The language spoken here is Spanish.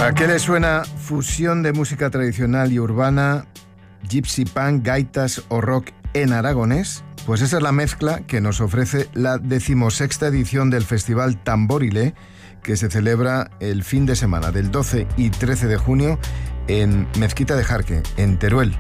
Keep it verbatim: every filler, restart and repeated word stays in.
¿A qué le suena fusión de música tradicional y urbana, gypsy punk, gaitas o rock en aragonés? Pues esa es la mezcla que nos ofrece la decimosexta edición del Festival Tamborilé, que se celebra el fin de semana del doce y trece de junio en Mezquita de Jarque, en Teruel.